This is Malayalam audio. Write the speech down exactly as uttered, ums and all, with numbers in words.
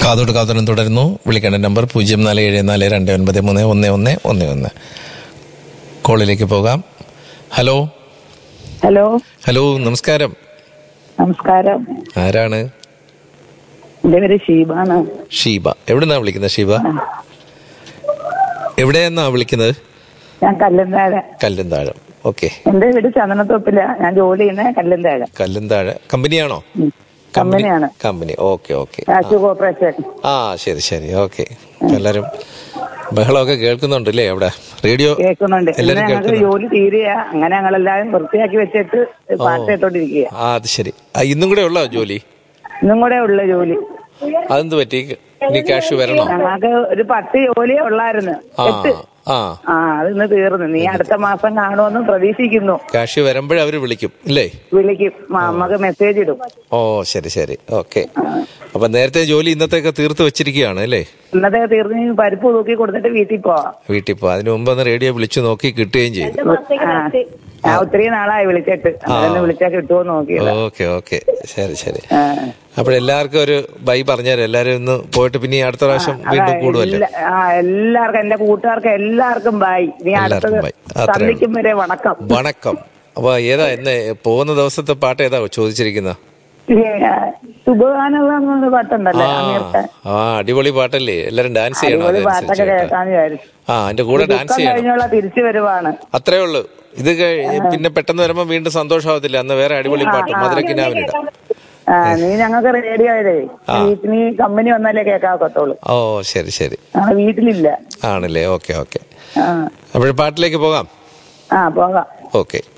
കാതോട് കാതോരം തുടരുന്നു. വിളിക്കേണ്ട നമ്പർ പൂജ്യം നാല് ഏഴ് നാല് രണ്ട് ഒൻപത് മൂന്ന് ഒന്ന് ഒന്ന് ഒന്ന് ഒന്ന്. കോളിലേക്ക് പോകാം. ഹലോ ഹലോ ഹലോ നമസ്കാരം. നമസ്കാരം. ആരാണ്? എന്റെ പേര് ഷീബാണ്. ഷീബ. എവിടുന്നാ വിളിക്കുന്നത് ഷീബ? എവിടെയെന്നാ വിളിക്കുന്നത്? ഞാൻ കല്ലുംതാഴെ. കല്ലുംതാഴം. ഓക്കെ. എന്റെ വീട് ചന്ദനത്തോപ്പില. ഞാൻ ജോലി ചെയ്യുന്ന കല്ലുംതാഴെ. കല്ലുംതാഴെ കമ്പനിയാണോ? കമ്പനിയാണ്. കമ്പനി. Okay okay. രാഷ്ട്രീയ കോർപ്പറേഷൻ. ആ ശരി ശരി. ഓക്കെ. എല്ലാരും ബഹളമൊക്കെ കേൾക്കുന്നുണ്ടല്ലേ അവിടെ? റേഡിയോ കേൾക്കുന്നുണ്ട്. എല്ലാരും ഞങ്ങൾക്ക് ജോലി തീരുക, അങ്ങനെ ഞങ്ങളെല്ലാരും വൃത്തിയാക്കി വെച്ചിട്ട് പാട്ട് കേട്ടോണ്ടിരിക്കുക. ആ അത് ശരി. ഇന്നും കൂടെ ഉള്ളോ ജോലി? ഇന്നും കൂടെ ഉള്ള ജോലി. അതെന്ത് പറ്റി? ഇനി ക്യാഷ് വരണോ? ഞങ്ങൾക്ക് ഒരു പത്ത് ജോലിയേ ഉള്ളായിരുന്നു. എട്ട്. ആ ആ അത് ഇന്ന് തീർന്നു. നീ അടുത്ത മാസം കാണുമെന്ന് പ്രതീക്ഷിക്കുന്നു. ക്യാഷ് വരുമ്പോഴേ അവര് വിളിക്കും അല്ലേ? വിളിക്കും. നമുക്ക് മെസ്സേജ് ഇടും. ഓ ശരി ശരി. ഓക്കെ. അപ്പൊ നേരത്തെ ജോലി ഇന്നത്തേക്ക് തീർത്ത് വെച്ചിരിക്കുകയാണ് അല്ലേ? ഇന്നത്തെ തീർന്ന് പരിപ്പ് തൂക്കി കൊടുത്തിട്ട് വീട്ടിൽ പോവാം. വീട്ടിൽ പോവാം. അതിന് മുമ്പ് ഒന്ന് റേഡിയോ വിളിച്ചു നോക്കി കിട്ടുകയും ചെയ്തു. ആ ഒത്തിരി നാളായി വിളിച്ചിട്ട്. അതൊന്ന് വിളിച്ചാൽ കിട്ടുമോ നോക്കിയത്. Okay okay. ശരി ശരി. അപ്പോഴെല്ലാവർക്കും ഒരു ബൈ പറഞ്ഞാൽ എല്ലാരും ഒന്ന് പോയിട്ട് പിന്നെ അടുത്ത പ്രാവശ്യം വീണ്ടും കൂടുമല്ലേ? ആ എല്ലാവർക്കും, എന്റെ കൂട്ടുകാർക്ക് എല്ലാവർക്കും ബൈ. നീ അടുത്തത് സന്ധിക്കും വരെ വണക്കം. വണക്കം. അപ്പൊ ഏതാ ഇന്ന് പോകുന്ന ദിവസത്തെ പാട്ട് ഏതാ ചോദിച്ചിരിക്കുന്നത്? സുബഹാനല്ലാഹ് പാട്ടുണ്ടല്ലേ? ആ അടിപൊളി പാട്ടല്ലേ? എല്ലാരും ഡാൻസ് ചെയ്യണം. പാട്ടൊക്കെ കേൾക്കാന്ന് വിചാരിച്ചു. ആ എന്റെ കൂടെ ഡാൻസ് ചെയ്യണം. തിരിച്ചു വരുവാണ്. അത്രേ ഉള്ളൂ. ഇത് പിന്നെ പെട്ടെന്ന് വരുമ്പോ വീണ്ടും സന്തോഷമാവത്തില്ല. അന്ന് വേറെ അടിപൊളി പാട്ട് മധുരക്കിനാവിനിടാം. നീ ഞങ്ങൾക്ക് റേഡിയോയിലേ നീ കമ്പനി വന്നാലേ കേൾക്കാക്കത്തുള്ളൂ. ഓ ശരി ശരി. വീട്ടിലില്ല. ആണല്ലേ? Okay okay. അപ്പോഴേ പാട്ടിലേക്ക് പോകാം. ആ പോകാം. ഓക്കെ.